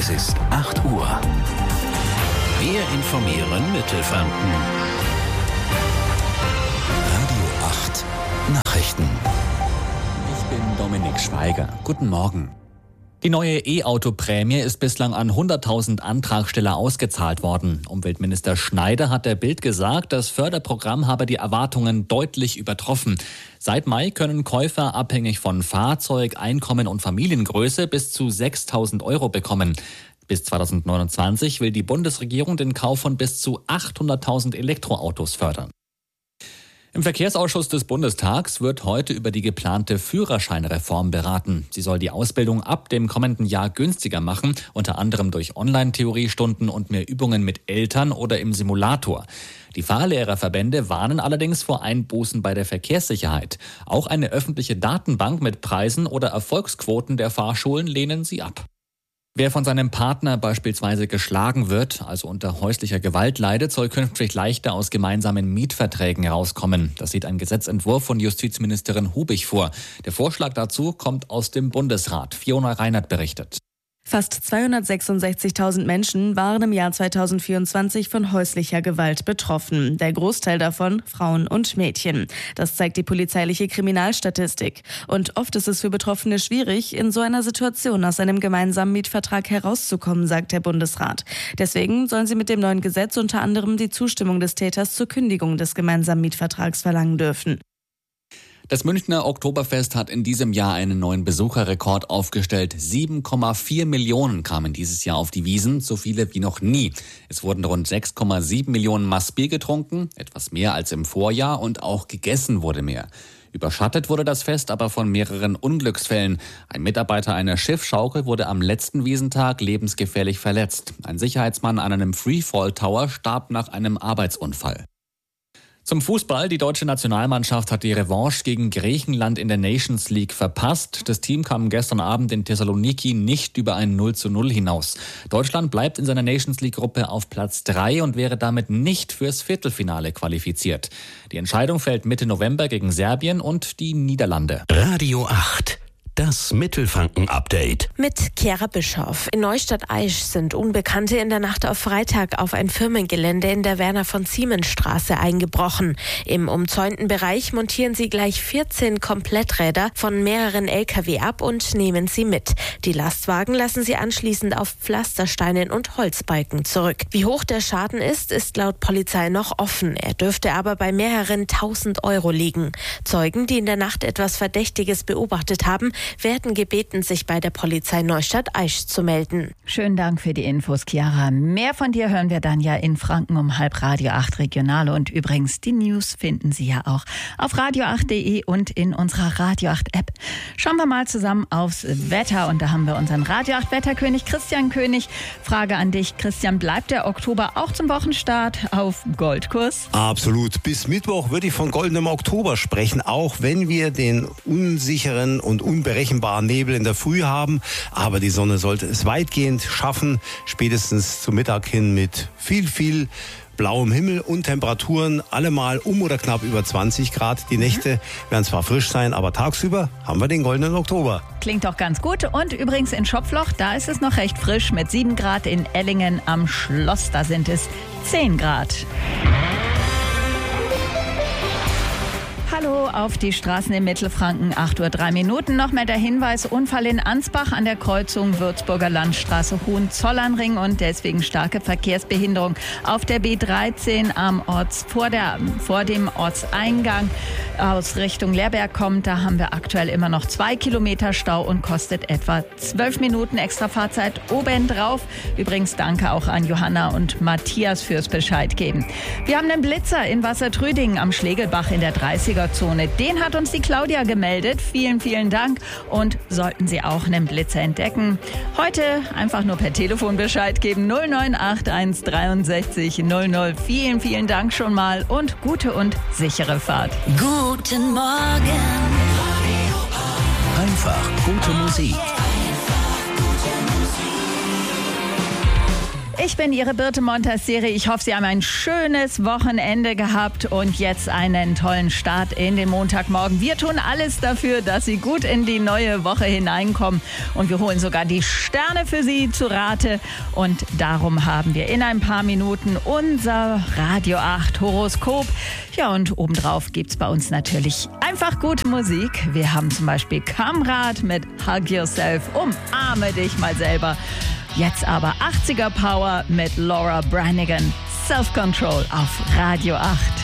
Es ist 8 Uhr. Wir informieren Mittelfranken. Radio 8 Nachrichten. Ich bin Dominik Schweiger. Guten Morgen. Die neue E-Auto-Prämie ist bislang an 100.000 Antragsteller ausgezahlt worden. Umweltminister Schneider hat der Bild gesagt, das Förderprogramm habe die Erwartungen deutlich übertroffen. Seit Mai können Käufer abhängig von Fahrzeug, Einkommen und Familiengröße bis zu 6.000 € bekommen. Bis 2029 will die Bundesregierung den Kauf von bis zu 800.000 Elektroautos fördern. Im Verkehrsausschuss des Bundestags wird heute über die geplante Führerscheinreform beraten. Sie soll die Ausbildung ab dem kommenden Jahr günstiger machen, unter anderem durch Online-Theoriestunden und mehr Übungen mit Eltern oder im Simulator. Die Fahrlehrerverbände warnen allerdings vor Einbußen bei der Verkehrssicherheit. Auch eine öffentliche Datenbank mit Preisen oder Erfolgsquoten der Fahrschulen lehnen sie ab. Wer von seinem Partner beispielsweise geschlagen wird, also unter häuslicher Gewalt leidet, soll künftig leichter aus gemeinsamen Mietverträgen herauskommen. Das sieht ein Gesetzentwurf von Justizministerin Hubig vor. Der Vorschlag dazu kommt aus dem Bundesrat. Fiona Reinert berichtet. Fast 266.000 Menschen waren im Jahr 2024 von häuslicher Gewalt betroffen. Der Großteil davon Frauen und Mädchen. Das zeigt die polizeiliche Kriminalstatistik. Und oft ist es für Betroffene schwierig, in so einer Situation aus einem gemeinsamen Mietvertrag herauszukommen, sagt der Bundesrat. Deswegen sollen sie mit dem neuen Gesetz unter anderem die Zustimmung des Täters zur Kündigung des gemeinsamen Mietvertrags verlangen dürfen. Das Münchner Oktoberfest hat in diesem Jahr einen neuen Besucherrekord aufgestellt. 7,4 Millionen kamen dieses Jahr auf die Wiesn, so viele wie noch nie. Es wurden rund 6,7 Millionen Maß Bier getrunken, etwas mehr als im Vorjahr, und auch gegessen wurde mehr. Überschattet wurde das Fest aber von mehreren Unglücksfällen. Ein Mitarbeiter einer Schiffschaukel wurde am letzten Wiesntag lebensgefährlich verletzt. Ein Sicherheitsmann an einem Freefall-Tower starb nach einem Arbeitsunfall. Zum Fußball. Die deutsche Nationalmannschaft hat die Revanche gegen Griechenland in der Nations League verpasst. Das Team kam gestern Abend in Thessaloniki nicht über ein 0:0 hinaus. Deutschland bleibt in seiner Nations League-Gruppe auf Platz 3 und wäre damit nicht fürs Viertelfinale qualifiziert. Die Entscheidung fällt Mitte November gegen Serbien und die Niederlande. Radio 8. Das Mittelfranken-Update. Mit Chiara Bischoff. In Neustadt-Aisch sind Unbekannte in der Nacht auf Freitag auf ein Firmengelände in der Werner-von-Siemens-Straße eingebrochen. Im umzäunten Bereich montieren sie gleich 14 Kompletträder von mehreren Lkw ab und nehmen sie mit. Die Lastwagen lassen sie anschließend auf Pflastersteinen und Holzbalken zurück. Wie hoch der Schaden ist laut Polizei noch offen. Er dürfte aber bei mehreren 1.000 € liegen. Zeugen, die in der Nacht etwas Verdächtiges beobachtet haben, werden gebeten, sich bei der Polizei Neustadt-Aisch zu melden. Schönen Dank für die Infos, Chiara. Mehr von dir hören wir dann ja in Franken um 12:30 Radio 8 Regionale. Und übrigens, die News finden Sie ja auch auf radio8.de und in unserer Radio 8 App. Schauen wir mal zusammen aufs Wetter. Und da haben wir unseren Radio 8 Wetterkönig Christian König. Frage an dich, Christian, bleibt der Oktober auch zum Wochenstart auf Goldkurs? Absolut. Bis Mittwoch würde ich von goldenem Oktober sprechen, auch wenn wir den unsicheren und unberechenbaren Nebel in der Früh haben. Aber die Sonne sollte es weitgehend schaffen, spätestens zum Mittag hin mit viel blauem Himmel und Temperaturen allemal um oder knapp über 20 Grad. Die Nächte werden zwar frisch sein, aber tagsüber haben wir den goldenen Oktober. Klingt doch ganz gut. Und übrigens in Schopfloch, da ist es noch recht frisch mit 7 Grad. In Ellingen am Schloss, da sind es 10 Grad. Hallo auf die Straßen in Mittelfranken, 8:03 Uhr. Nochmal der Hinweis, Unfall in Ansbach an der Kreuzung Würzburger Landstraße Hohenzollernring und deswegen starke Verkehrsbehinderung auf der B13 vor dem Ortseingang aus Richtung Lehrberg kommt. Da haben wir aktuell immer noch 2 Kilometer Stau und kostet etwa 12 Minuten extra Fahrzeit obendrauf. Übrigens danke auch an Johanna und Matthias fürs Bescheid geben. Wir haben einen Blitzer in Wassertrüdingen am Schlegelbach in der 30er Zone. Den hat uns die Claudia gemeldet. Vielen Dank. Und sollten Sie auch einen Blitzer entdecken, heute einfach nur per Telefon Bescheid geben. 0981 63 00. Vielen Dank schon mal und gute und sichere Fahrt. Guten Morgen. Einfach gute Musik. Ich bin Ihre Birte Montasseri. Ich hoffe, Sie haben ein schönes Wochenende gehabt und jetzt einen tollen Start in den Montagmorgen. Wir tun alles dafür, dass Sie gut in die neue Woche hineinkommen und wir holen sogar die Sterne für Sie zu Rate. Und darum haben wir in ein paar Minuten unser Radio 8 Horoskop. Ja, und obendrauf gibt's bei uns natürlich einfach gute Musik. Wir haben zum Beispiel Kamrat mit Hug Yourself, umarme dich mal selber. Jetzt aber 80er Power mit Laura Branigan. Self-Control auf Radio 8.